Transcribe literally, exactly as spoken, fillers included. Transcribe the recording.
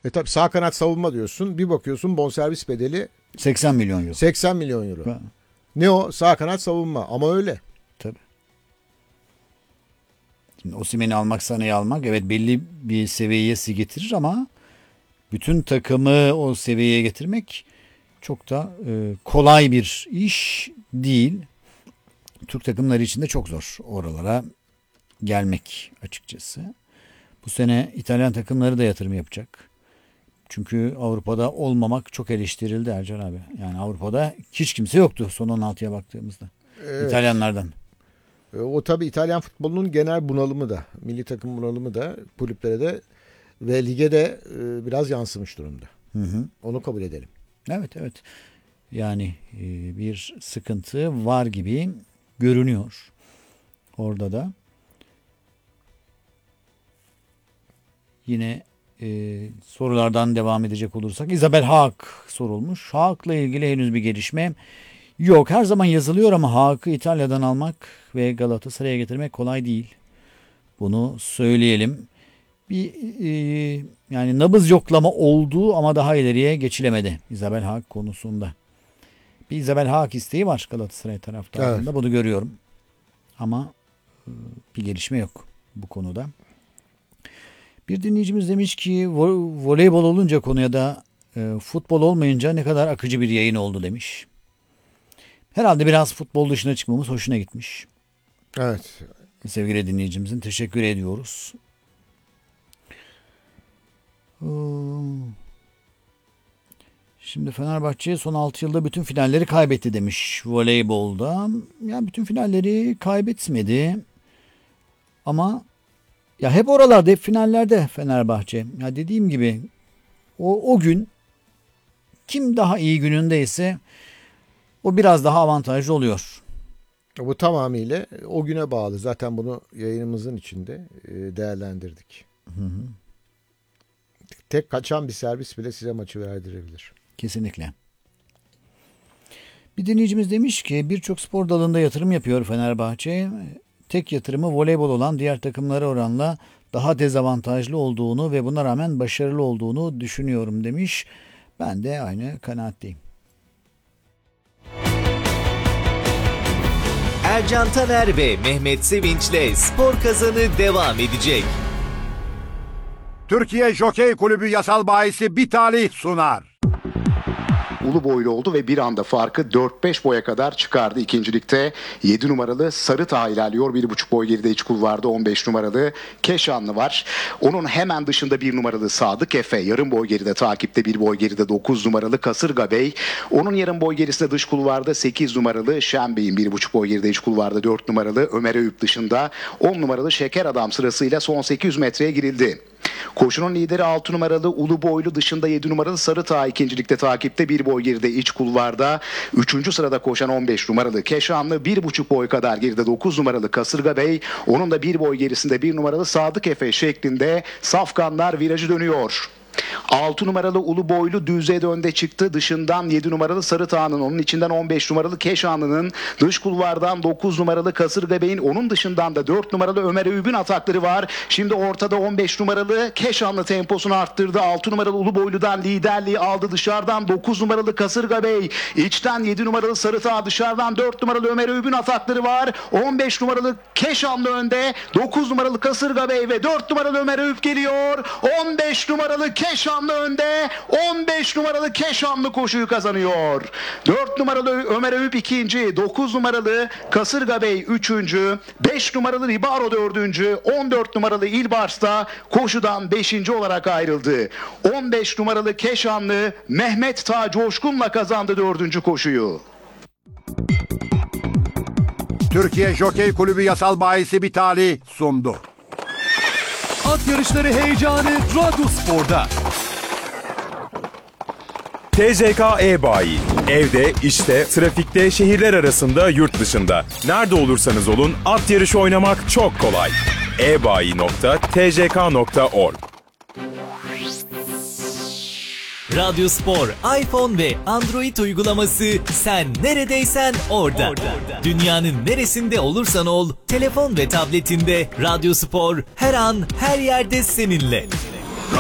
E tabi sağ kanat savunma diyorsun. Bir bakıyorsun bonservis bedeli seksen milyon euro. seksen milyon euro. Ha. Ne o? Sağ kanat savunma. Ama öyle. Tabii. Şimdi Osimhen'i almak, Sané'yi almak evet belli bir seviyeye sizi getirir ama bütün takımı o seviyeye getirmek çok da e, kolay bir iş değil. Türk takımları için de çok zor oralara gelmek açıkçası. Bu sene İtalyan takımları da yatırım yapacak. Çünkü Avrupa'da olmamak çok eleştirildi Ercan abi. Yani Avrupa'da hiç kimse yoktu son on altıya baktığımızda. Evet. İtalyanlardan. O tabii İtalyan futbolunun genel bunalımı da, milli takım bunalımı da kulüplere de ve lige de biraz yansımış durumda. Hı hı. Onu kabul edelim. Evet evet. Yani bir sıkıntı var gibi görünüyor. Orada da. Yine e, sorulardan devam edecek olursak Isabel Haak sorulmuş. Haak'la ilgili henüz bir gelişme yok. Her zaman yazılıyor ama Haak'ı İtalya'dan almak ve Galatasaray'a getirmek kolay değil. Bunu söyleyelim. Bir e, yani nabız yoklama oldu ama daha ileriye geçilemedi Isabel Haak konusunda. Bir Isabel Haak isteği var Galatasaray taraftarında. Evet. Bunu görüyorum. Ama e, bir gelişme yok bu konuda. Bir dinleyicimiz demiş ki vo- voleybol olunca konuya da e, futbol olmayınca ne kadar akıcı bir yayın oldu demiş. Herhalde biraz futbol dışına çıkmamız hoşuna gitmiş. Evet. Sevgili dinleyicimizin teşekkür ediyoruz. Şimdi Fenerbahçe son altı yılda bütün finalleri kaybetti demiş voleybolda. Yani bütün finalleri kaybetmedi. Ama ya hep oralarda, hep finallerde Fenerbahçe. Ya dediğim gibi o, o gün kim daha iyi günündeyse o biraz daha avantajlı oluyor. Bu tamamıyla o güne bağlı. Zaten bunu yayınımızın içinde değerlendirdik. Hı hı. Tek kaçan bir servis bile size maçı verdirebilir. Kesinlikle. Bir dinleyicimiz demiş ki birçok spor dalında yatırım yapıyor Fenerbahçe. Tek yatırımı voleybol olan diğer takımlara oranla daha dezavantajlı olduğunu ve buna rağmen başarılı olduğunu düşünüyorum demiş. Ben de aynı kanaatteyim. Ercan Taner ve Mehmet Sevinç'le Spor Kazanı devam edecek. Türkiye Jokey Kulübü yasal bahisi Bitali sunar. Ulu boylu oldu ve bir anda farkı dört beş boya kadar çıkardı ikincilikte. yedi numaralı Sarıtağ ilerliyor. bir buçuk boy geride iç kulvarda on beş numaralı Keşanlı var. Onun hemen dışında bir numaralı Sadık Efe. Yarım boy geride takipte, bir boy geride dokuz numaralı Kasırga Bey. Onun yarım boy gerisinde dış kulvarda sekiz numaralı Şenbey'in, bir buçuk boy geride iç kulvarda dört numaralı Ömer Eyüp dışında on numaralı Şeker Adam sırasıyla son sekiz yüz metreye girildi. Koşunun lideri altı numaralı Ulu Boylu, dışında yedi numaralı Sarıtağ ikincilikte takipte, bir boy geride iç kulvarda. üçüncü sırada koşan on beş numaralı Keşanlı, bir buçuk boy kadar geride dokuz numaralı Kasırga Bey. Onun da bir boy gerisinde bir numaralı Sadık Efe şeklinde safkanlar virajı dönüyor. altı numaralı Ulu Boylu düze önde çıktı. Dışından yedi numaralı Sarıtağ'ın, onun içinden on beş numaralı Keşanlı'nın, dış kulvardan dokuz numaralı Kasırga Bey'in, onun dışından da dört numaralı Ömer Eyüp'ün atakları var. Şimdi ortada on beş numaralı Keşanlı temposunu arttırdı. altı numaralı Ulu Boylu'dan liderliği aldı. Dışarıdan dokuz numaralı Kasırga Bey, içten yedi numaralı Sarıtağ, dışarıdan dört numaralı Ömer Eyüp'ün atakları var. on beş numaralı Keşanlı önde, dokuz numaralı Kasırga Bey ve dört numaralı Ömer Eyüp geliyor. on beş numaralı Keşanlı önde, on beş numaralı Keşanlı koşuyu kazanıyor. dört numaralı Ömer Eyüp ikinci, dokuz numaralı Kasırga Bey üçüncü, beş numaralı Ribaro dördüncü, on dört numaralı İlbars da koşudan beşinci olarak ayrıldı. on beş numaralı Keşanlı Mehmet Ta Coşkun'la kazandı dördüncü koşuyu. Türkiye Jokey Kulübü yasal bahisi Bitali sundu. At yarışları heyecanı Radyo Spor'da. T C K E-Bayi. Evde, işte, trafikte, şehirler arasında, yurt dışında. Nerede olursanız olun at yarışı oynamak çok kolay. e bayi nokta t c k nokta org. Radyo Spor, iPhone ve Android uygulaması, sen neredeysen orada. orada. Dünyanın neresinde olursan ol, telefon ve tabletinde Radyo Spor her an her yerde seninle.